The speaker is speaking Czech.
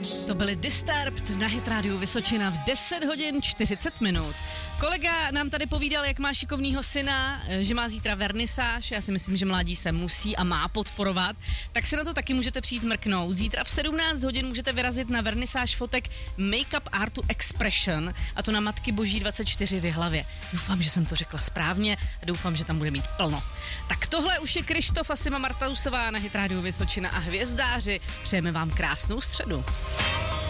To byly Disturbed na Hit Radio Vysočina v 10 hodin 40 minut. Kolega nám tady povídal, jak má šikovnýho syna, že má zítra vernisáž. Já si myslím, že mládí se musí a má podporovat. Tak se na to taky můžete přijít mrknout. Zítra v 17 hodin můžete vyrazit na vernisáž fotek Make-up Artu Expression, a to na Matky Boží 24 v Jihlavě. Doufám, že jsem to řekla správně a doufám, že tam bude mít plno. Tak tohle už je Krištof a Sima Martausová na Hit Radio Vysočina a hvězdáři. Přejeme vám krásnou středu.